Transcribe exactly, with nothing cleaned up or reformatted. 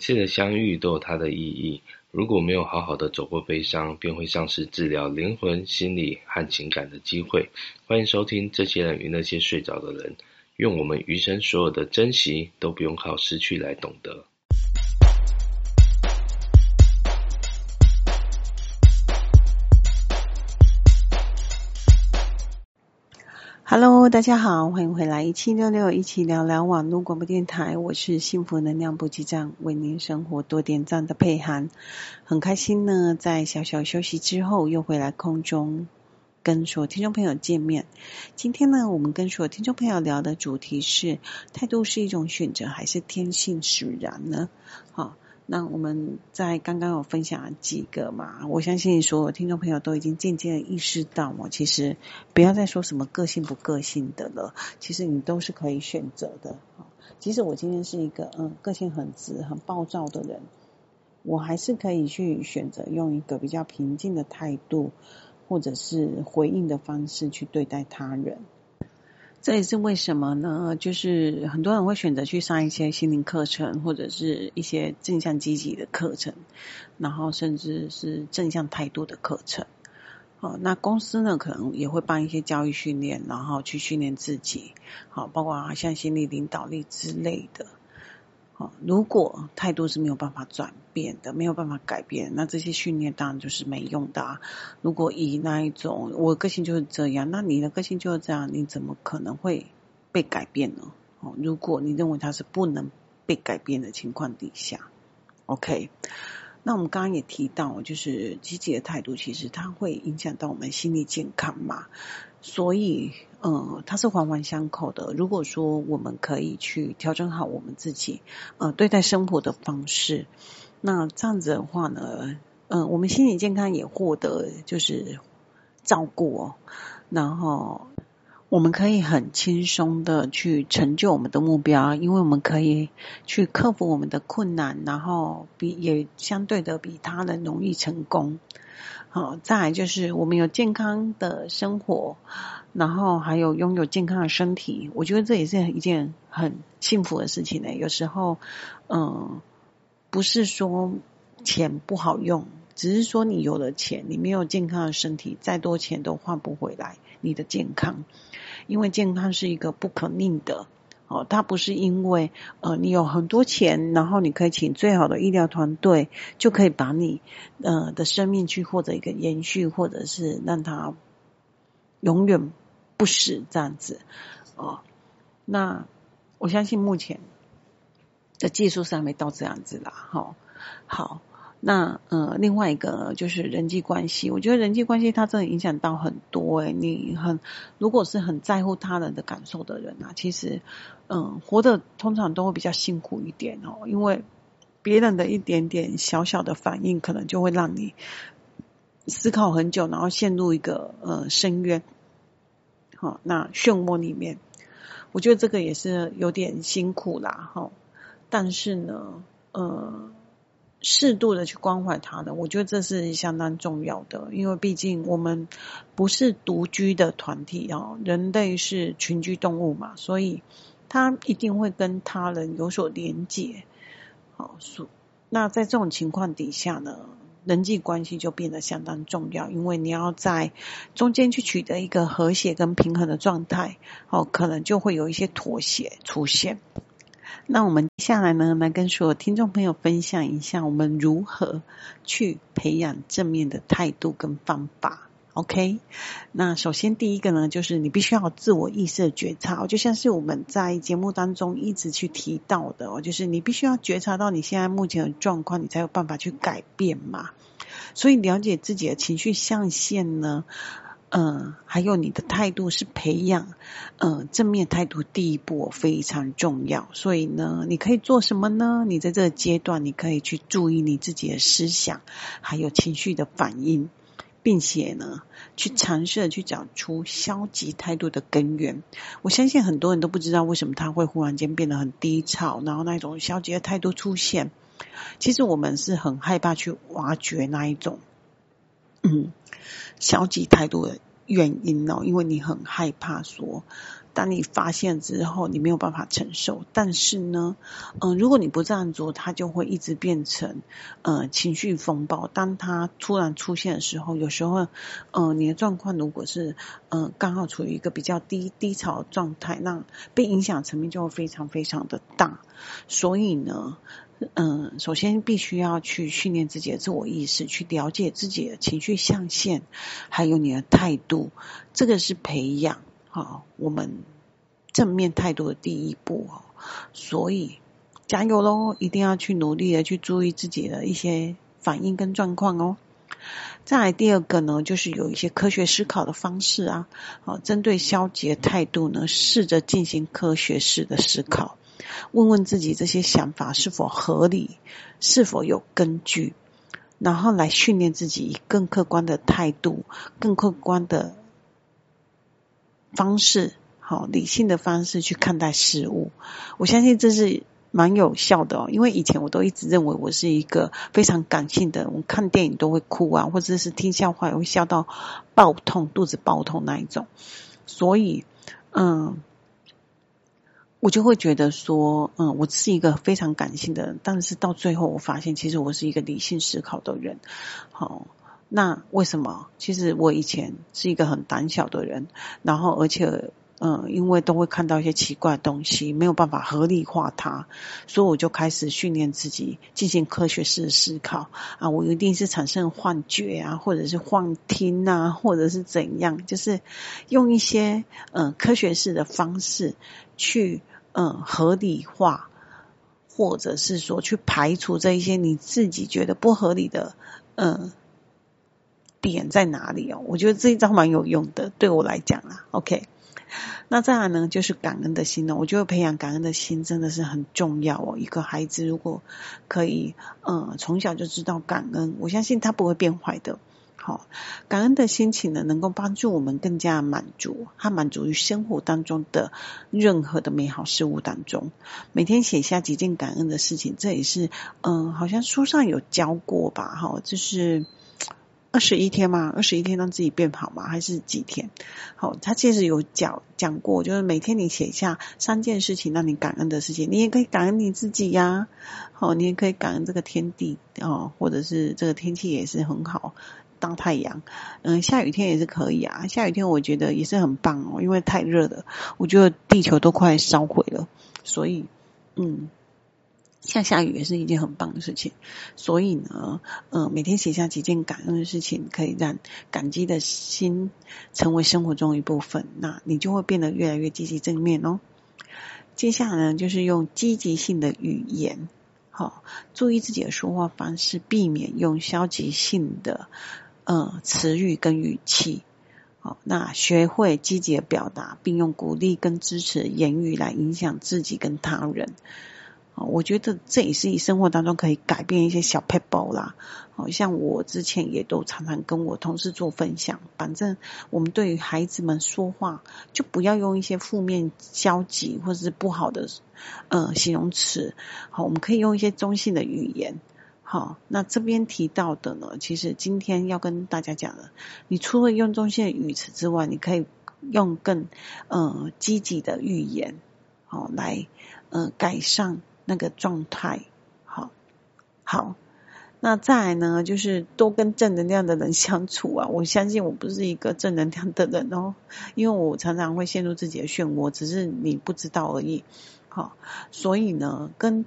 次的相遇都有它的意义，如果没有好好的走过悲伤，便会丧失治疗灵魂、心理和情感的机会。欢迎收听这些人与那些睡着的人，愿我们余生所有的珍惜都不用靠失去来懂得。 Hello， 大家好，欢迎回来一七六六一起聊聊网络广播电台，我是幸福能量补给站，为您生活多点赞的佩涵。很开心呢，在小小休息之后又回来空中跟所有听众朋友见面。今天呢，我们跟所有听众朋友聊的主题是：态度是一种选择还是天性使然呢？好，那我们在刚刚有分享几个嘛，我相信所有听众朋友都已经渐渐的意识到哦，其实不要再说什么个性不个性的了，其实你都是可以选择的。即使我今天是一个嗯个性很直很暴躁的人，我还是可以去选择用一个比较平静的态度或者是回应的方式去对待他人。这也是为什么呢，就是很多人会选择去上一些心灵课程或者是一些正向积极的课程，然后甚至是正向态度的课程。哦，那公司呢可能也会办一些教育训练，然后去训练自己，好，包括像心理领导力之类的。好，如果态度是没有办法转变的，没有办法改变，那这些训练当然就是没用的啊。如果以那一种我个性就是这样，那你的个性就是这样，你怎么可能会被改变呢？哦，如果你认为它是不能被改变的情况底下 ，OK。那我们刚刚也提到，就是积极的态度其实它会影响到我们心理健康嘛，所以呃它是环环相扣的。如果说我们可以去调整好我们自己呃对待生活的方式，那这样子的话呢，呃我们心理健康也获得就是照顾哦，然后我们可以很轻松的去成就我们的目标，因为我们可以去克服我们的困难，然后比也相对的比他人容易成功。好，再来就是我们有健康的生活，然后还有拥有健康的身体，我觉得这也是一件很幸福的事情呢。有时候嗯，不是说钱不好用，只是说你有了钱，你没有健康的身体，再多钱都换不回来你的健康。因为健康是一个不可逆的哦，它不是因为呃你有很多钱，然后你可以请最好的医疗团队，就可以把你呃的生命去获得一个延续，或者是让它永远不死这样子哦。那我相信目前的技术是还没到这样子啦，哦，好。那呃，另外一个就是人际关系，我觉得人际关系它真的影响到很多诶、欸、你很如果是很在乎他人的感受的人啊，其实嗯，活得通常都会比较辛苦一点哦，因为别人的一点点小小的反应，可能就会让你思考很久，然后陷入一个呃深渊，好、哦，那漩涡里面，我觉得这个也是有点辛苦啦，哈、哦，但是呢，呃。适度的去关怀他的，我觉得这是相当重要的，因为毕竟我们不是独居的团体哦，人类是群居动物嘛，所以他一定会跟他人有所连结。好，那在这种情况底下呢，人际关系就变得相当重要，因为你要在中间去取得一个和谐跟平衡的状态，哦，可能就会有一些妥协出现。那我们接下来呢，来跟所有听众朋友分享一下我们如何去培养正面的态度跟方法。OK， 那首先第一个呢，就是你必须要有自我意识的觉察，就像是我们在节目当中一直去提到的，就是你必须要觉察到你现在目前的状况，你才有办法去改变嘛。所以了解自己的情绪象限呢，嗯，还有你的态度是培养嗯正面态度第一步非常重要，所以呢你可以做什么呢？你在这个阶段你可以去注意你自己的思想还有情绪的反应，并且呢去尝试去找出消极态度的根源。我相信很多人都不知道为什么他会忽然间变得很低潮，然后那种消极的态度出现，其实我们是很害怕去挖掘那一种嗯消极态度的原因哦，因为你很害怕说当你发现之后，你没有办法承受，但是呢，嗯、呃，如果你不这样做，它就会一直变成呃情绪风暴。当它突然出现的时候，有时候，呃，你的状况如果是呃刚好处于一个比较低低潮状态，那被影响层面就会非常非常的大。所以呢，嗯、呃，首先必须要去训练自己的自我意识，去了解自己的情绪象限，还有你的态度，这个是培养。好，我们正面态度的第一步哦，所以加油咯，一定要去努力的去注意自己的一些反应跟状况哦。再来第二个呢，就是有一些科学思考的方式啊，好，针对消极的态度呢，试着进行科学式的思考，问问自己这些想法是否合理，是否有根据，然后来训练自己以更客观的态度，更客观的方式，好，理性的方式去看待事物。我相信这是蛮有效的哦，因为以前我都一直认为我是一个非常感性的，我看电影都会哭啊，或者是听笑话也会笑到爆痛，肚子爆痛那一种。所以，嗯，我就会觉得说，嗯，我是一个非常感性的人，但是到最后我发现，其实我是一个理性思考的人。好，那为什么？其实我以前是一个很胆小的人，然后而且嗯，因为都会看到一些奇怪的东西，没有办法合理化它，所以我就开始训练自己进行科学式的思考啊，我一定是产生幻觉啊，或者是幻听啊，或者是怎样，就是用一些嗯科学式的方式去嗯合理化，或者是说去排除这一些你自己觉得不合理的嗯点在哪里哦？我觉得这一招蛮有用的，对我来讲啦 ，OK。那再来呢，就是感恩的心呢。我觉得培养感恩的心真的是很重要哦。一个孩子如果可以，嗯，从小就知道感恩，我相信他不会变坏的。好，感恩的心情呢，能够帮助我们更加满足，和满足于生活当中的任何的美好事物当中。每天写下几件感恩的事情，这也是，嗯，好像书上有教过吧？哈，就是二十一天嘛，二十一天让自己变好嘛，还是几天？好，他其实有讲讲过，就是每天你写下三件事情让你感恩的事情，你也可以感恩你自己呀，好，你也可以感恩这个天地哦，或者是这个天气也是很好，大太阳，嗯，下雨天也是可以啊，下雨天我觉得也是很棒哦，因为太热了，我觉得地球都快烧毁了，所以，嗯。像下雨也是一件很棒的事情，所以呢，呃，每天写下几件感恩的事情，可以让感激的心成为生活中一部分，那你就会变得越来越积极正面哦。接下来呢，就是用积极性的语言，好，注意自己的说话方式，避免用消极性的呃词语跟语气。好，那学会积极的表达，并用鼓励跟支持的言语来影响自己跟他人。我觉得这也是生活当中可以改变一些小撇步啦，好像我之前也都常常跟我同事做分享，反正我们对于孩子们说话，就不要用一些负面、消极或者是不好的呃形容词，好，我们可以用一些中性的语言。好，那这边提到的呢，其实今天要跟大家讲的，你除了用中性的语词之外，你可以用更呃积极的语言，好来呃改善那个状态。好，好，那再来呢，就是多跟正能量的人相处啊。我相信我不是一个正能量的人哦，因为我常常会陷入自己的漩涡，只是你不知道而已。好，所以呢，跟